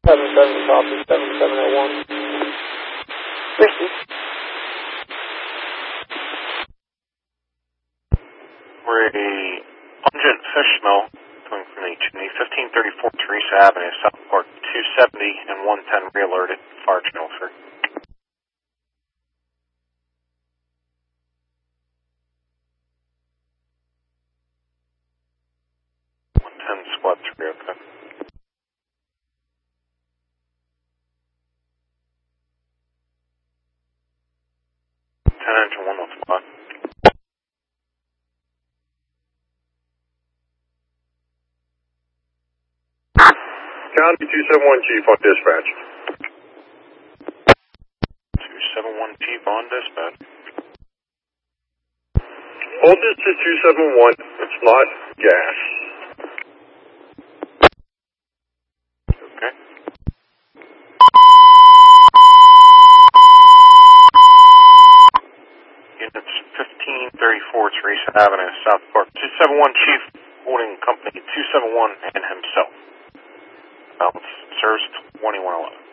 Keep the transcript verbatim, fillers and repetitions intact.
seven seven, copy, seven seven oh one. Whiskey. We're a pungent fish smell coming from the chimney, fifteen thirty-four Teresa Avenue, South Park, two seventy and one ten re-alerted, fire channel three. one ten squad three, okay. ten engine one with squad. County two seven one Chief on dispatch. two seven one Chief on dispatch. Hold this to two seven one, it's not gas. Okay. Units fifteen thirty-four Teresa Avenue, South Park, two seven one Chief holding company two seven one and himself. Balance, service twenty-one eleven.